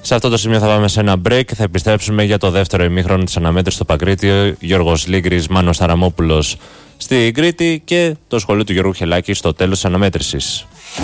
Σε αυτό το σημείο θα πάμε σε ένα break. Θα επιστρέψουμε για το δεύτερο ημίχρονο της αναμέτρησης στο Παγκρίτιο. Γιώργος Λίγκρης, Μάνος Ταραμόπουλος στην Κρήτη και το σχολείο του Γιώργου Χελάκη στο τέλος της αναμέτρησης.